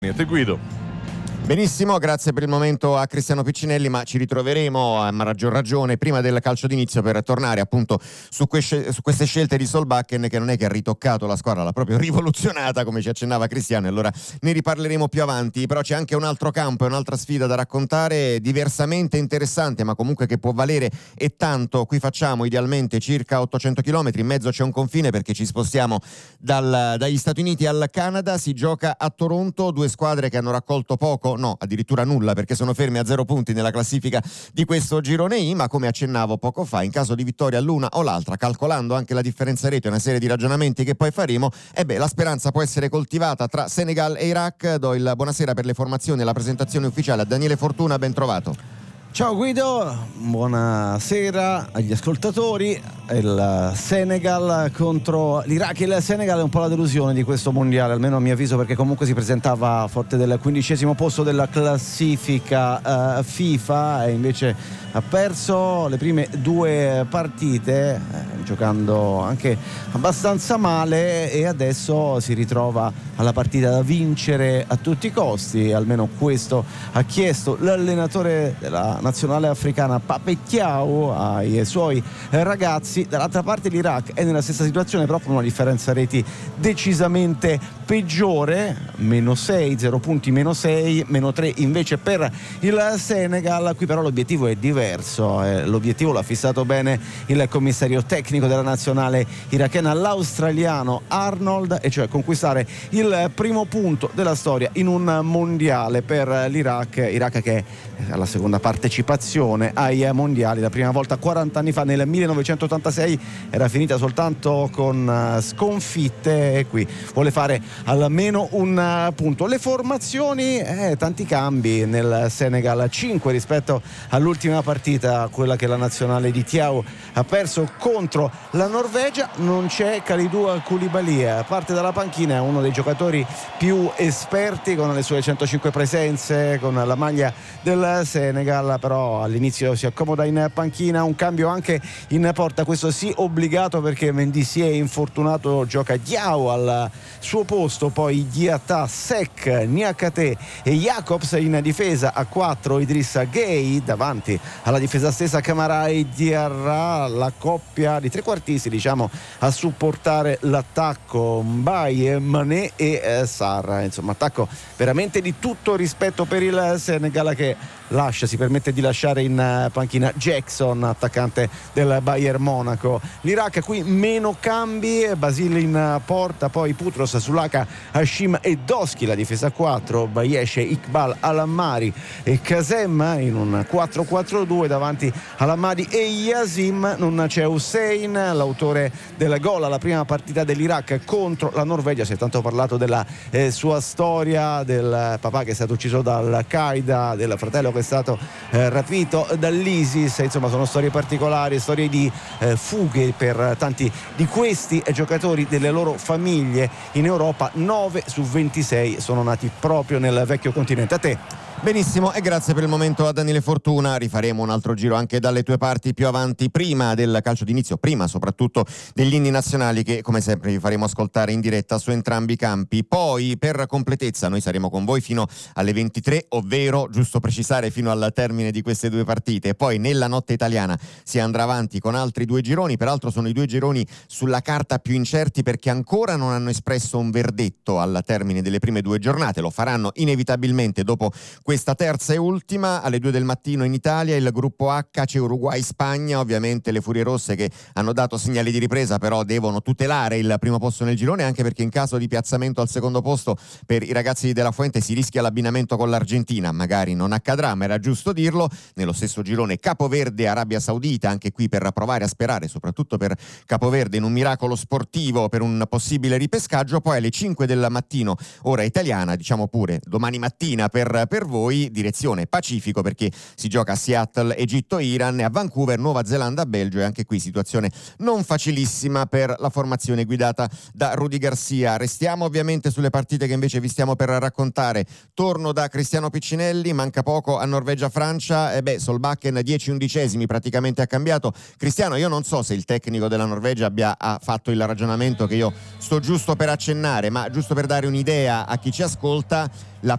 Niente, Guido. Benissimo, grazie per il momento a Cristiano Piccinelli, ma ci ritroveremo a maggior ragione prima del calcio d'inizio per tornare appunto su queste scelte di Solbakken, che non è che ha ritoccato la squadra, l'ha proprio rivoluzionata, come ci accennava Cristiano, e allora ne riparleremo più avanti. Però c'è anche un altro campo e un'altra sfida da raccontare, diversamente interessante, ma comunque che può valere e tanto. Qui facciamo idealmente circa 800 km, in mezzo c'è un confine perché ci spostiamo dagli Stati Uniti al Canada. Si gioca a Toronto, due squadre che hanno raccolto poco, no, addirittura nulla, perché sono fermi a 0 punti nella classifica di questo girone I, ma come accennavo poco fa, in caso di vittoria l'una o l'altra, calcolando anche la differenza rete, una serie di ragionamenti che poi faremo, la speranza può essere coltivata tra Senegal e Iraq. Do il buonasera per le formazioni e la presentazione ufficiale a Daniele Fortuna, ben trovato. Ciao Guido, buonasera agli ascoltatori. Il Senegal contro l'Iraq. Il Senegal è un po' la delusione di questo mondiale, almeno a mio avviso, perché comunque si presentava forte del 15° posto della classifica FIFA e invece ha perso le prime due partite, giocando anche abbastanza male, e adesso si ritrova alla partita da vincere a tutti i costi. Almeno questo ha chiesto l'allenatore della nazionale africana Pape Thiaw ai suoi ragazzi. Dall'altra parte l'Iraq è nella stessa situazione, però con una differenza reti decisamente peggiore, -6, 0 punti, -6, -3 invece per il Senegal. Qui però l'obiettivo è diverso, l'obiettivo l'ha fissato bene il commissario tecnico della nazionale irachena, l'australiano Arnold, e cioè conquistare il primo punto della storia in un mondiale per l'Iraq che è alla seconda partecipazione ai mondiali. La prima volta 40 anni fa, nel 1986, era finita soltanto con sconfitte, e qui vuole fare almeno un punto. Le formazioni, tanti cambi nel Senegal, 5 rispetto all'ultima partita, quella che la nazionale di Thiaw ha perso contro la Norvegia. Non c'è Kalidou Koulibaly, parte dalla panchina, è uno dei giocatori più esperti con le sue 105 presenze con la maglia del Senegal, però all'inizio si accomoda in panchina. Un cambio anche in porta, questo sì obbligato, perché Mendy si è infortunato, gioca Diao al suo posto, poi Diatta, Sek, Niakate e Jacobs in difesa. A 4 Idrissa Gueye, davanti alla difesa stessa Camara e Diarra, la coppia di trequartisti diciamo a supportare l'attacco, Mbaye, Mané e Sarr. Insomma, attacco veramente di tutto rispetto per il Senegal, che si permette di lasciare in panchina Jackson, attaccante del Bayern Monaco. L'Iraq qui meno cambi, Basile in porta, poi Putros, Sulaka, Hashim e Doski, la difesa 4, Bayesh, Iqbal, Al-Ammari e Kasem in un 4-4-2 davanti Al-Ammari e Yasim. Non c'è Hussein, l'autore del gol alla prima partita dell'Iraq contro la Norvegia. Si è tanto parlato della sua storia, del papà che è stato ucciso dall'Al-Qaeda, del fratello che è stato rapito dall'ISIS. Insomma, sono storie particolari, storie di fughe per tanti di questi giocatori, delle loro famiglie in Europa. 9 su 26 sono nati proprio nel vecchio continente. A te. Benissimo, e grazie per il momento a Daniele Fortuna. Rifaremo un altro giro anche dalle tue parti più avanti, prima del calcio d'inizio, prima soprattutto degli inni nazionali, che come sempre vi faremo ascoltare in diretta su entrambi i campi. Poi, per completezza, noi saremo con voi fino alle 23, ovvero, giusto precisare, fino al termine di queste due partite. Poi nella notte italiana si andrà avanti con altri due gironi. Peraltro sono i due gironi sulla carta più incerti, perché ancora non hanno espresso un verdetto al termine delle prime due giornate. Lo faranno inevitabilmente dopo questa terza e ultima. Alle 2 del mattino in Italia il gruppo H, c'è Uruguay-Spagna. Ovviamente le Furie Rosse, che hanno dato segnali di ripresa, però devono tutelare il primo posto nel girone, anche perché in caso di piazzamento al secondo posto per i ragazzi della Fuente si rischia l'abbinamento con l'Argentina. Magari non accadrà, ma era giusto dirlo. Nello stesso girone Capoverde, Arabia Saudita, anche qui per provare a sperare, soprattutto per Capoverde, in un miracolo sportivo per un possibile ripescaggio. Poi alle 5 del mattino ora italiana, diciamo pure domani mattina per voi, poi direzione Pacifico, perché si gioca a Seattle Egitto-Iran e a Vancouver Nuova Zelanda-Belgio, e anche qui situazione non facilissima per la formazione guidata da Rudy Garcia. Restiamo ovviamente sulle partite che invece vi stiamo per raccontare. Torno da Cristiano Piccinelli, manca poco a Norvegia-Francia, Solbakken 10/11 praticamente ha cambiato. Cristiano, io non so se il tecnico della Norvegia ha fatto il ragionamento che io sto giusto per accennare, ma giusto per dare un'idea a chi ci ascolta, la